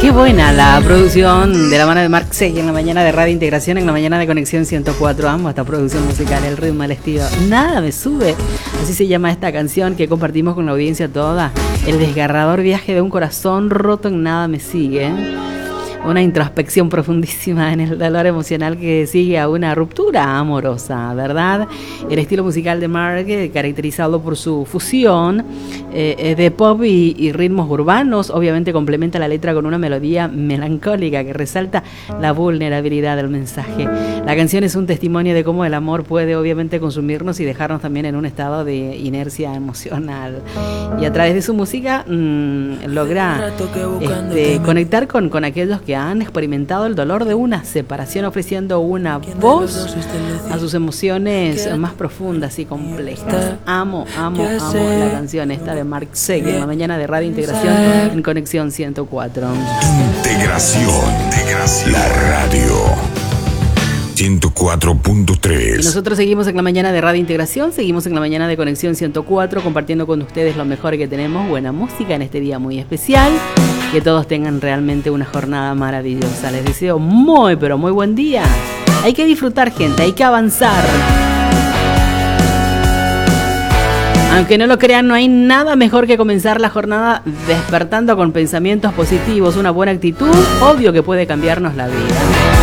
Qué buena la producción de la mano de Marc Seguí en la mañana de Radio Integración, en la mañana de Conexión 104. Amo esta producción musical, el ritmo, el estilo. Nada me sube. Así se llama esta canción que compartimos con la audiencia toda. El desgarrador viaje de un corazón roto en Nada me sigue. Una introspección profundísima en el dolor emocional que sigue a una ruptura amorosa, ¿verdad? El estilo musical de Marc, caracterizado por su fusión de pop y ritmos urbanos, obviamente complementa la letra con una melodía melancólica que resalta la vulnerabilidad del mensaje. La canción es un testimonio de cómo el amor puede obviamente consumirnos y dejarnos también en un estado de inercia emocional. Y a través de su música logra conectar con aquellos que han experimentado el dolor de una separación, ofreciendo una voz a sus emociones más profundas y complejas. Amo la canción esta de Marc Seguí en la mañana de Radio Integración en Conexión 104. Integración, la radio 104.3. Y nosotros seguimos en la mañana de Radio Integración, seguimos en la mañana de Conexión 104, compartiendo con ustedes lo mejor que tenemos, buena música en este día muy especial. Que todos tengan realmente una jornada maravillosa. Les deseo muy, pero muy buen día. Hay que disfrutar, gente, hay que avanzar. Aunque no lo crean, no hay nada mejor que comenzar la jornada despertando con pensamientos positivos, una buena actitud, obvio que puede cambiarnos la vida.